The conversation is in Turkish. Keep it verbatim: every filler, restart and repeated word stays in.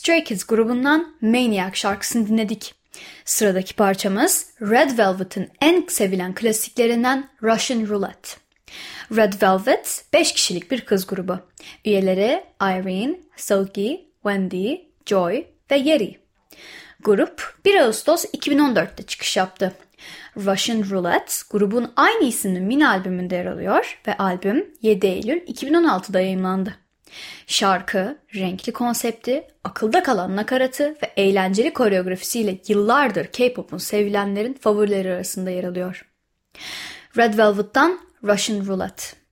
Stray Kids grubundan Maniac şarkısını dinledik. Sıradaki parçamız Red Velvet'in en sevilen klasiklerinden Russian Roulette. Red Velvet beş kişilik bir kız grubu. Üyeleri Irene, Silky, Wendy, Joy ve Yeri. Grup bir Ağustos iki bin on dörtte çıkış yaptı. Russian Roulette grubun aynı isimli mini albümünde yer alıyor ve albüm yedi Eylül iki bin on altıda yayımlandı. Şarkı, renkli konsepti, akılda kalan nakaratı ve eğlenceli koreografisiyle yıllardır K-pop'un sevilenlerin favorileri arasında yer alıyor. Red Velvet'tan Russian Roulette.